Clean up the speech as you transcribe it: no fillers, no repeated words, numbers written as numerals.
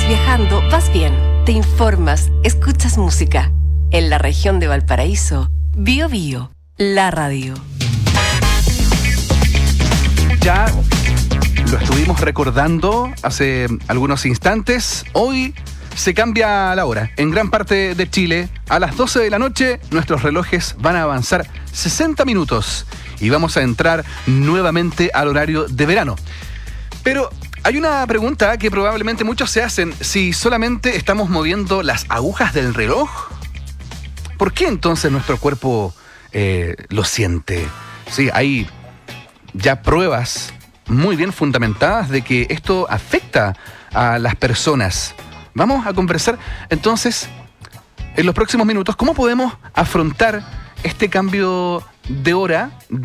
viajando, vas bien. Te informas, escuchas música. En la región de Valparaíso, Bio Bio, la radio. Ya lo estuvimos recordando hace algunos instantes. Hoy se cambia la hora. En gran parte de Chile, a las 12 de la noche, nuestros relojes van a avanzar 60 minutos y vamos a entrar nuevamente al horario de verano. Pero hay una pregunta que probablemente muchos se hacen. Si solamente estamos moviendo las agujas del reloj, ¿por qué entonces nuestro cuerpo lo siente? Sí, hay ya pruebas muy bien fundamentadas de que esto afecta a las personas. Vamos a conversar entonces en los próximos minutos cómo podemos afrontar este cambio de hora